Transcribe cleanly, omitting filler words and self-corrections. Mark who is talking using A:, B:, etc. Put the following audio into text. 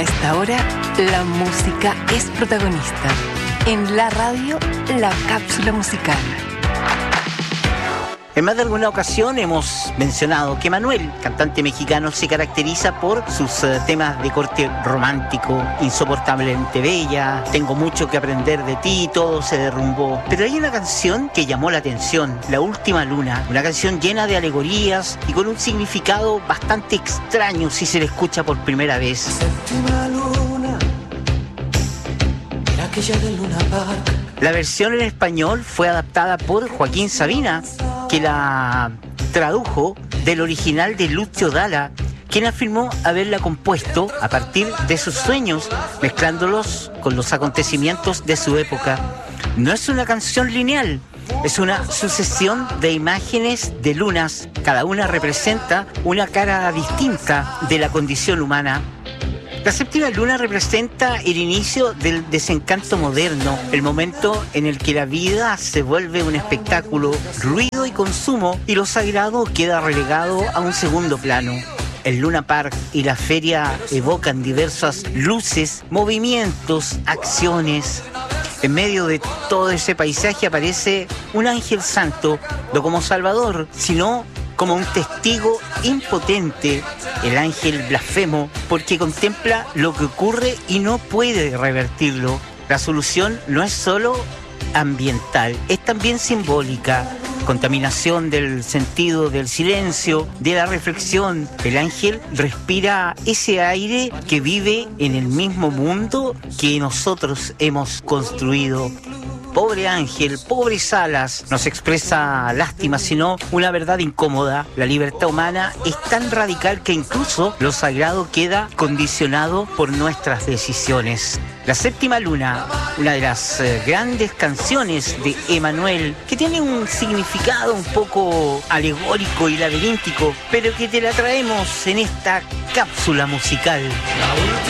A: A esta hora, la música es protagonista. En la radio, la cápsula musical.
B: En más de alguna ocasión hemos mencionado que Manuel, cantante mexicano, se caracteriza por sus temas de corte romántico, Insoportablemente Bella, Tengo mucho que aprender de ti, Todo se derrumbó. Pero hay una canción que llamó la atención, La última luna, una canción llena de alegorías y con un significado bastante extraño si se la escucha por primera vez.
C: Séptima luna, era aquella del Luna Park.
B: La versión en español fue adaptada por Joaquín Sabina, que la tradujo del original de Lucio Dalla, quien afirmó haberla compuesto a partir de sus sueños, mezclándolos con los acontecimientos de su época. No es una canción lineal, es una sucesión de imágenes de lunas. Cada una representa una cara distinta de la condición humana. La séptima luna representa el inicio del desencanto moderno, el momento en el que la vida se vuelve un espectáculo, ruido y consumo, y lo sagrado queda relegado a un segundo plano. El Luna Park y la feria evocan diversas luces, movimientos, acciones. En medio de todo ese paisaje aparece un ángel santo, no como Salvador, sino como un testigo impotente, el ángel blasfemo, porque contempla lo que ocurre y no puede revertirlo. La solución no es solo ambiental, es también simbólica. Contaminación del sentido del silencio, de la reflexión. El ángel respira ese aire que vive en el mismo mundo que nosotros hemos construido. Pobre ángel, pobres alas, nos expresa lástima, sino una verdad incómoda. La libertad humana es tan radical que incluso lo sagrado queda condicionado por nuestras decisiones. La séptima luna, una de las grandes canciones de Emanuel, que tiene un significado un poco alegórico y laberíntico, pero que te la traemos en esta cápsula musical.